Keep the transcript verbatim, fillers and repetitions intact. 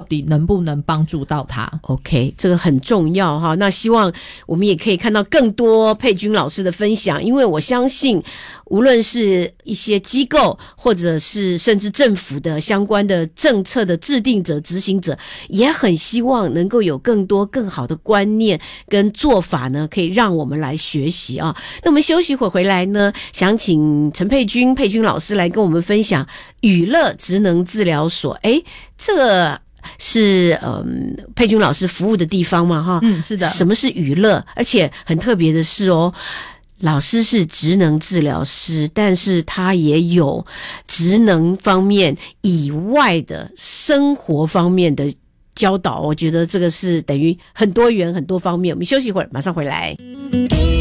底能不能帮助到他。 OK， 这个很重要哈。那希望我们也可以看到更多佩君老师的分享，因为我相信无论是一些机构或者是甚至政府的相关的政策的制定者执行者，也很希望能够有更多更好的观念跟做法呢，可以让我们来学习啊。那我们休息一会儿回来呢，想请陈佩君佩君老师来跟我们分享娱乐职能治疗所。诶，这个是嗯佩君老师服务的地方嘛哈？ 嗯，是的。 什么是娱乐？而且很特别的是哦，老师是职能治疗师，但是他也有职能方面以外的生活方面的教导，我觉得这个是等于很多元很多方面。我们休息一会儿，马上回来。